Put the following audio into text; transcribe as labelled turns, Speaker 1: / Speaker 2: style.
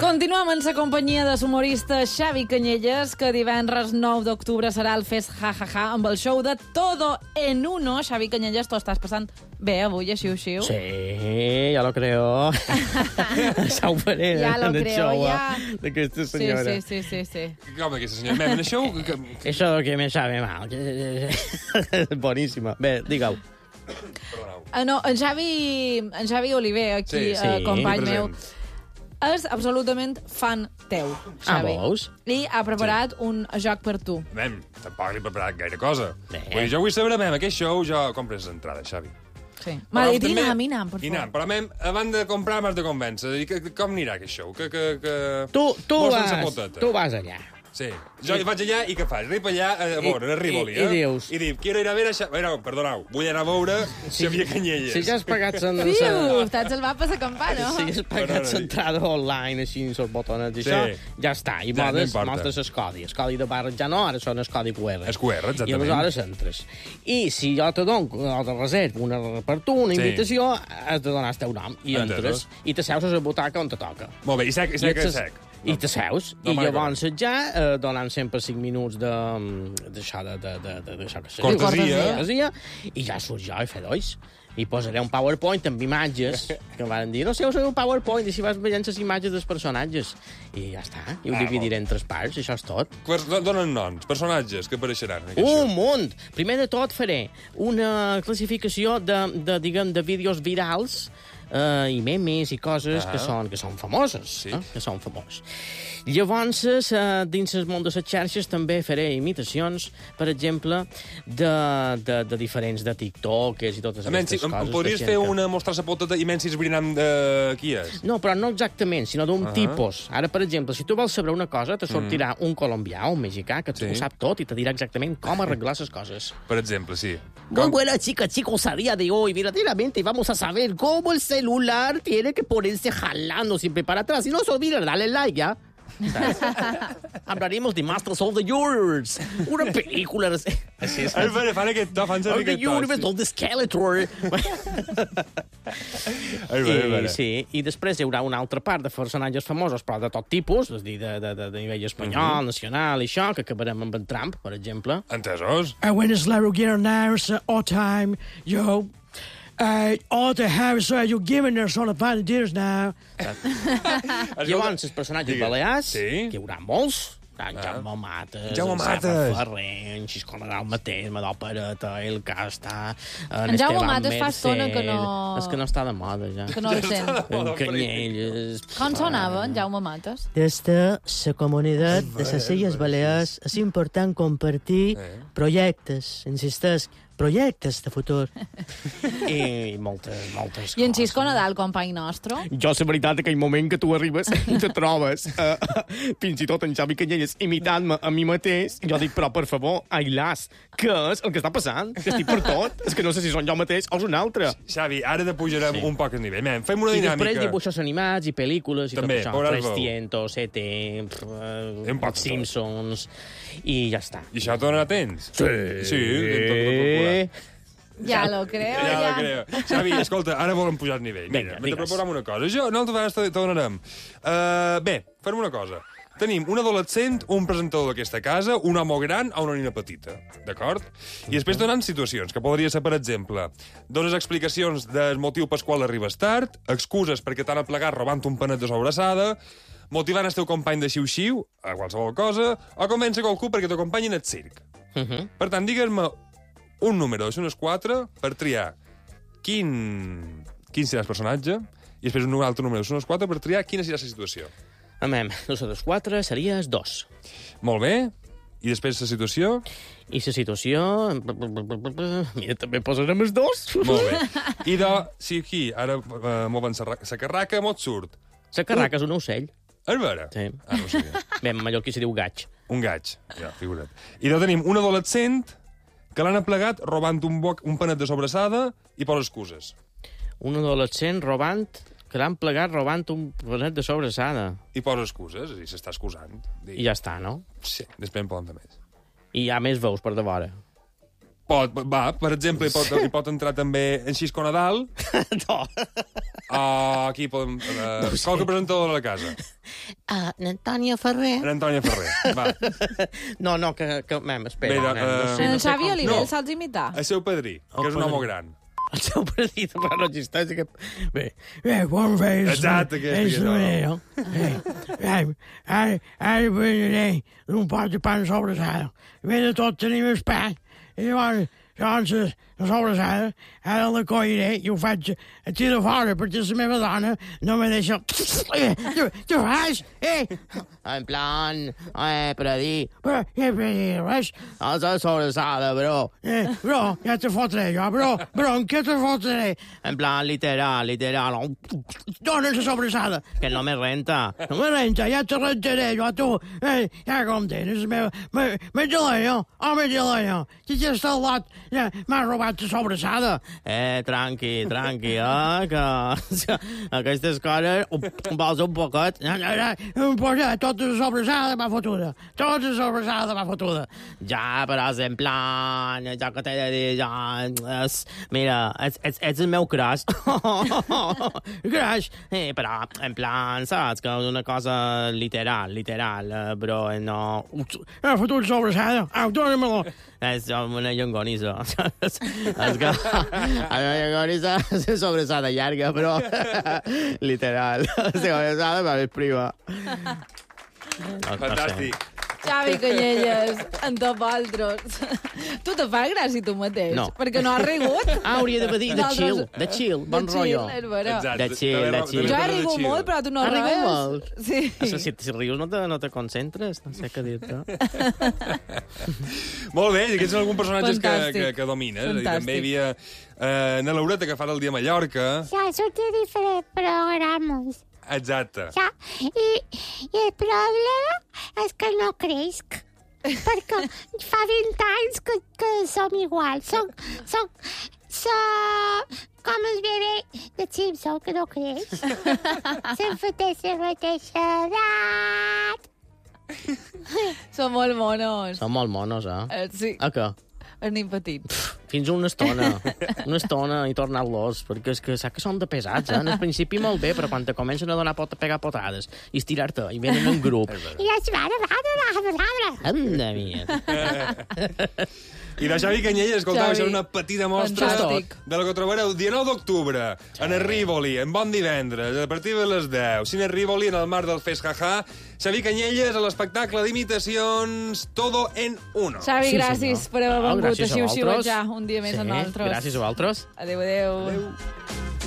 Speaker 1: Continuem en la companyia de l'humorista Xavi Canyelles, que divendres 9 d'octubre serà el Fest Ja Ja Ja amb el show de Todo en Uno. Xavi Canyelles, tu estàs passant bé avui, xiu-xiu?
Speaker 2: Sí, ya lo creo. Ja ho faré,
Speaker 1: Ja lo
Speaker 2: en el
Speaker 1: creo,
Speaker 2: show
Speaker 1: ja.
Speaker 2: d'aquesta senyora.
Speaker 1: Sí.
Speaker 3: Com aquesta senyora? Mem, en això...
Speaker 2: Eso que me sabe mal. Boníssima. Bé, digue-ho.
Speaker 1: No, en Xavi Oliver, aquí, company meu, és absolutament fan teu, Xavi.
Speaker 2: Veus?
Speaker 1: I ha preparat un joc per tu.
Speaker 3: Mem, tampoc li he preparat gaire cosa.
Speaker 2: Bé.
Speaker 3: Vull dir, jo vull saber, mem, aquest show jo compres les entrades, Xavi.
Speaker 1: Sí.
Speaker 3: Però
Speaker 1: Vale,
Speaker 3: també-
Speaker 1: dinam, per
Speaker 3: Dinam,
Speaker 1: favor.
Speaker 3: però, mem, abans de comprar m'has de convèncer. I com anirà aquest show?
Speaker 2: Tu vas allà.
Speaker 3: Sí. Jo vaig allà i què faig? Arribo allà, a veure, arribo-li,
Speaker 2: i dius-
Speaker 3: I dic, quiero ir a ver a... Bueno, perdoneu, vull anar a veure Xavier Canyelles.
Speaker 2: Si ja has pagat
Speaker 1: Fiu, t'has salvat per la campana.
Speaker 2: Si has pagat l'entrada online, així, els botonets i
Speaker 3: Sí.
Speaker 2: això, ja està. I
Speaker 3: Ja, no importa.
Speaker 2: mostres el codi. El codi de barra ja no, ara són el codi QR.
Speaker 3: És QR, exactament.
Speaker 2: I aleshores entres. I si jo te dono, o te reservo per tu, una
Speaker 3: Sí.
Speaker 2: invitació, has de donar el teu nom. I entres. I te seus a la butaca on te toca.
Speaker 3: Molt bé, i sec.
Speaker 2: I te seus,
Speaker 3: No,
Speaker 2: i
Speaker 3: mai
Speaker 2: llavors ja donant sempre 5 minuts d'això que se diu.
Speaker 3: Cortesia.
Speaker 2: I ja surt jo i fer dois. I posaré un PowerPoint amb imatges que em van dir, no sé, usaré un PowerPoint i si vas veient les imatges dels personatges. I ja està, i ho dividiré en 3 parts, això és tot.
Speaker 3: Donen noms, personatges que apareixeran en aquest
Speaker 2: Un
Speaker 3: show.
Speaker 2: munt! Primer de tot faré una classificació de vídeos virals i memes i coses que són famoses,
Speaker 3: Sí.
Speaker 2: que són famós. Llavors, dins el món de les xarxes també faré imitacions, per exemple, de diferents de TikTokers i totes aquestes coses.
Speaker 3: Em podries fer una mostrar la poteta i menys si esbrinam de qui és?
Speaker 2: No, però no exactament, sinó d'un tipus. Ara, per exemple, si tu vols saber una cosa, te sortirà un colombià o un mexicà que ho sap tot i te dirà exactament com arreglar les coses.
Speaker 3: Per exemple, sí.
Speaker 2: Muy buena chicos, a día de hoy, verdaderamente vamos a saber cómo el celular tiene que ponerse jalando siempre para atrás. Y no se olviden darle like, ¿ya? Hablaremos de Masters of the Universe, una película... Així és.
Speaker 3: Fan aquest to, fan servir
Speaker 2: Of the
Speaker 3: aquest to.
Speaker 2: Universe of the Skeletor. Sí, i després hi haurà una altra part de personatges famosos, però de tot tipus, és a dir, de nivell espanyol, nacional i això, que acabarem amb en Trump, per exemple.
Speaker 3: Entesos?
Speaker 4: When is Larry getting now? All time, yo. All the house you're giving us all the volunteers now.
Speaker 2: Llavors, els personatges balears,
Speaker 3: Sí.
Speaker 2: que hi haurà molts, en Jaume Mates,
Speaker 3: Jaume
Speaker 2: en Serra
Speaker 3: Mates.
Speaker 2: Ferrer, en Xisco Nadal mateix, Madó Pereta, el Casta,
Speaker 1: En Jaume Mates fa estona que no...
Speaker 2: És que no està de moda, ja.
Speaker 1: Que no el sent.
Speaker 2: En Canyelles...
Speaker 1: Com sonava en Jaume Mates?
Speaker 4: Des de la comunitat de les Illes Balears és important compartir projectes, insistesc, projectes de futur.
Speaker 2: I moltes coses.
Speaker 1: I en Xisco Nadal, company nostre?
Speaker 2: Jo, la veritat, aquell moment que tu arribes i te trobes fins i tot en Xavi Canyelles imitant-me a mi mateix, jo dic, però, per favor, Ailàs, què és el que està passant? Que estic per tot? És que no sé si són jo mateix o és un altre.
Speaker 3: Xavi, ara pujarem un poc el nivell. Mem, fem una
Speaker 2: I després
Speaker 3: dinàmica.
Speaker 2: dibuixos animats i pel·lícules i
Speaker 3: També,
Speaker 2: tot això.
Speaker 3: veuràs veu.
Speaker 2: 300, ET,
Speaker 3: Un poc de tot.
Speaker 2: Simpsons, i ja està.
Speaker 3: I això tornarà temps? Sí,
Speaker 1: Ja lo creo,
Speaker 3: Ja
Speaker 1: ja.
Speaker 3: la creo. Xavi, escolta, ara volem pujar el nivell.
Speaker 2: Vinga,
Speaker 3: Mira, te
Speaker 2: digues.
Speaker 3: proposam una cosa. Jo, nosaltres te donarem. Bé, farem una cosa. Tenim un adolescent, un presentador d'aquesta casa, un home gran o una nina petita, d'acord? I després donen situacions, que podria ser, per exemple, dones explicacions del motiu pel qual arribes tard, excuses perquè t'han aplegat robant un panet de sobrassada, motivant el teu company de xiu-xiu, a qualsevol cosa, o convèncer qualcú perquè t'acompanyin al circ. Per tant, digues-me un número de unes 4 per triar quin serà el personatge i després un altre número de unes 4 per triar quina serà la situació.
Speaker 2: Amem, dos de 4 series 2.
Speaker 3: Molt bé. I després la situació?
Speaker 2: I la situació... Mira, també posarem els 2.
Speaker 3: Molt bé. I si aquí ara mouen la carraca, mos surt.
Speaker 2: La carraca és un ocell.
Speaker 3: És vera?
Speaker 2: Sí.
Speaker 3: Ah, no ho sabia.
Speaker 2: Bé, en mallorquí se diu gaig.
Speaker 3: Un gaig, ja, figura't. I tenim un adolescent que l'han aplegat robant un panet de sobrassada i posa excuses.
Speaker 2: Un adolescent que l'han plegat robant un panet de sobrassada.
Speaker 3: I posa excuses, i s'està excusant.
Speaker 2: I ja està, no?
Speaker 3: Sí, després en poden de més.
Speaker 2: I hi ha més veus per de vora.
Speaker 3: Per exemple, hi pot entrar també en Xisco Nadal.
Speaker 2: No.
Speaker 3: Aquí podem... Qualque presentador de la casa.
Speaker 4: N'Antònia Ferrer.
Speaker 3: L'Antònia Ferrer, va.
Speaker 2: No, mem, espera.
Speaker 3: Bé,
Speaker 2: no sé
Speaker 1: En Xavi
Speaker 2: com-
Speaker 1: Oliver
Speaker 3: No.
Speaker 1: saps imitar?
Speaker 3: El seu padrí, que és un home gran.
Speaker 2: El seu partit, però no existeix. Bé,
Speaker 4: Bon vez.
Speaker 3: Exacte, que és
Speaker 4: jo. Ara veniré d'un pot de pa sobrassada. Ve de tot tenim el pa. I llavors, la sobrassada, ara la colliré i ho faig a tirar fora, perquè la meva dona no me deixa... Tu fas?
Speaker 2: En plan, per a dir...
Speaker 4: Però, res?
Speaker 2: Els de sobrassada, bro.
Speaker 4: Bro, ja te fotré jo, bro, en què te fotré?
Speaker 2: En plan, literal.
Speaker 4: Dona la sobrassada.
Speaker 2: Que no me renta.
Speaker 4: No me renta, ja te rentaré jo a tu. Ja com tens, me geleo, home geleo. Si ja està al lot, ja m'ha robat la sobrassada.
Speaker 2: Tranqui, que aquestes coses ho vols un poquet.
Speaker 4: Em posa tota la sobrassada va fotuda. Tota la sobrassada va fotuda.
Speaker 2: Ja, però és en plan, ja que t'he de dir, ja... Mira, ets el meu crush.
Speaker 4: Crash.
Speaker 2: Però, en plan, saps que és una cosa literal, però no...
Speaker 4: Ha fotut sobrassada. Au, dóna-me-lo.
Speaker 2: És una llongonissa. És que una llongonissa és sobrassada llarga, però literal. Sobrassada per el prima.
Speaker 3: Fantàstic.
Speaker 1: Xavi Canyelles, en tot vosaltres. Tu te fas gràcia tu mateix?
Speaker 2: No.
Speaker 1: Perquè no has rigut?
Speaker 2: Hauria de dir de chill, bon rotllo.
Speaker 1: És vera.
Speaker 2: De chill.
Speaker 1: Jo he rigut molt, però tu no
Speaker 2: Has rigut
Speaker 1: res.
Speaker 2: molt?
Speaker 1: Sí.
Speaker 2: Si rius no te concentres, no sé què dir-te.
Speaker 3: Molt bé, i aquests són alguns personatges
Speaker 1: Fantàstic.
Speaker 3: que domines. I
Speaker 1: Fantàstic.
Speaker 3: també hi havia na Laureta, que fa el dia a Mallorca.
Speaker 5: Ya, son de diferentes programas.
Speaker 3: Exacte.
Speaker 5: Ya, y el problema es que no cresc. Perquè fa 20 anys que som iguals. Som com el bebè de Simpson, que no creix. Sempre té la mateixa edat.
Speaker 1: Són molt monos.
Speaker 2: Són molt monos,
Speaker 1: Sí,
Speaker 2: A què?
Speaker 1: el nin petit.
Speaker 2: Fins una estona i tornar-los, perquè és que saps que són de pesats, En el principi molt bé, però quan te comencen a pegar potades i estirar-te, i venen en grup.
Speaker 5: I es va a
Speaker 2: Anda, mia.
Speaker 3: I de Xavi Canyelles, escoltau,
Speaker 1: Xavi,
Speaker 3: això és una petita mostra
Speaker 1: fantàstic.
Speaker 3: de la que trobareu el 19 d'octubre en el Rivoli, en Bon Divendres, a partir de les 10. Cine Rivoli, en el marc del Fes Jaja. Xavi Canyelles a l'espectacle d'imitacions Todo en Uno.
Speaker 1: Xavi,
Speaker 2: Sí,
Speaker 1: gràcies
Speaker 2: senyor.
Speaker 1: per haver
Speaker 2: Au,
Speaker 1: vengut
Speaker 2: gràcies a
Speaker 1: així
Speaker 2: vosaltres.
Speaker 1: ja un dia més a nosaltres.
Speaker 2: Gràcies a vosaltres.
Speaker 1: Adéu.